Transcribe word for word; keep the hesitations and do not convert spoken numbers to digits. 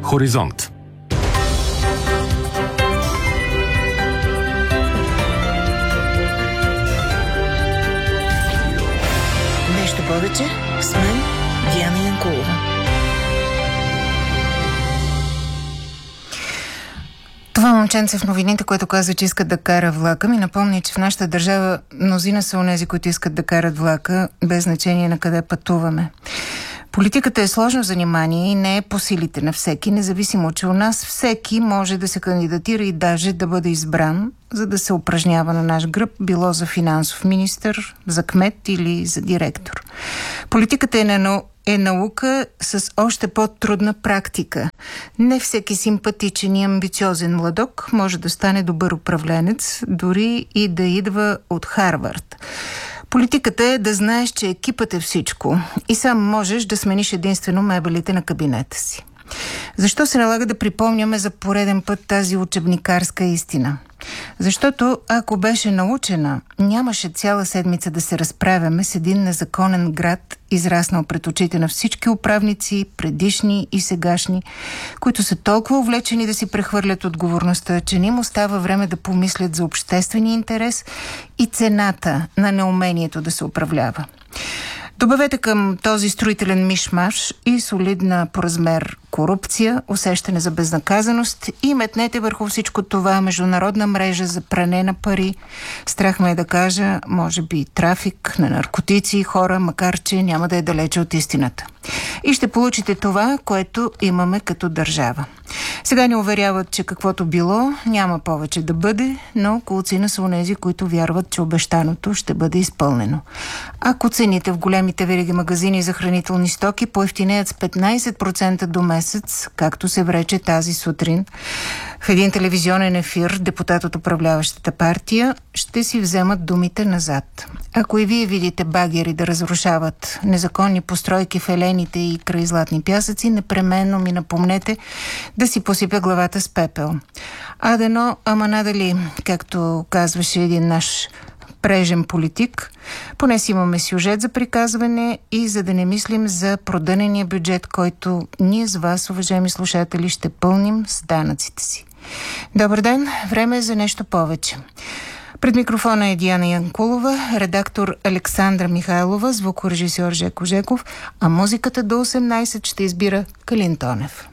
Хоризонт. Нещо повече с мен, Диана Янкулова. Това момченце в новините, което каза, че искат да кара влака, ми напомни, че в нашата държава мнозина са онези, които искат да карат влака, без значение на къде пътуваме. Политиката е сложно занимание и не е по силите на всеки, независимо, че у нас всеки може да се кандидатира и даже да бъде избран, за да се упражнява на наш гръб, било за финансов министър, за кмет или за директор. Политиката е на е наука с още по-трудна практика. Не всеки симпатичен и амбициозен младок може да стане добър управленец, дори и да идва от Харвард. Политиката е да знаеш, че екипът е всичко и сам можеш да смениш единствено мебелите на кабинета си. Защо се налага да припомняме за пореден път тази учебникарска истина? Защото ако беше научена, нямаше цяла седмица да се разправяме с един незаконен град, израснал пред очите на всички управници, предишни и сегашни, които са толкова увлечени да си прехвърлят отговорността, че не им остава време да помислят за обществения интерес и цената на неумението да се управлява. Добавете към този строителен мишмаш и солидна по размер корупция, усещане за безнаказаност и метнете върху всичко това международна мрежа за пране на пари. Страх ме е да кажа, може би трафик на наркотици и хора, макар че няма да е далече от истината. И ще получите това, което имаме като държава. Сега ни уверяват, че каквото било няма повече да бъде, но колцина са онези, които вярват, че обещаното ще бъде изпълнено. Ако цените в големите вериги магазини за хранителни стоки поевтинеят с петнайсет процента до месец, както се врече тази сутрин, в един телевизионен ефир депутат от управляващата партия, ще си вземат думите назад. Ако и вие видите багери да разрушават незаконни постройки в елените и край златни пясъци, непременно ми напомнете да си посипя главата с пепел. А дано, ама надали, както казваше един наш прежен политик, поне си имаме сюжет за приказване и за да не мислим за продънения бюджет, който ние с вас, уважаеми слушатели, ще пълним с данъците си. Добър ден, време е за нещо повече. Пред микрофона е Диана Янкулова, редактор Александра Михайлова, звукорежисьор Жеко Жеков, а музиката до осемнайсет ще избира Калин Тонев.